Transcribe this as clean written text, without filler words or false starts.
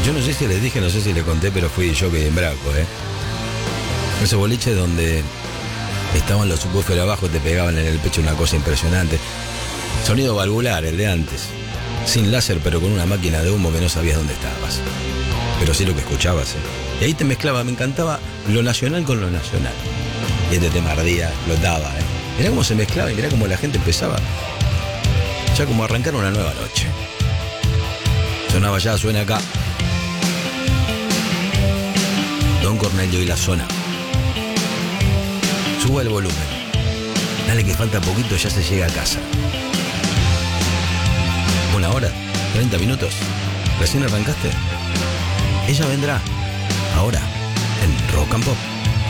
Yo no sé si les dije, no sé si les conté, pero fui yo que en Braco, Ese boliche donde estaban los subwoofers abajo, te pegaban en el pecho, una cosa impresionante. Sonido valvular, el de antes. Sin láser, pero con una máquina de humo que no sabías dónde estabas. Pero sí lo que escuchabas, Y ahí te mezclaba, me encantaba lo nacional con lo nacional. Y este tema ardía, explotaba, Mirá cómo se mezclaba y mirá cómo la gente empezaba. Ya como arrancar una nueva noche. Sonaba allá, suena acá. Don Cornelio y la zona. Suba el volumen. Dale que falta poquito, ya se llega a casa. 1 hora, 30 minutos. ¿Recién arrancaste? Ella vendrá. Ahora, en Rock and Pop.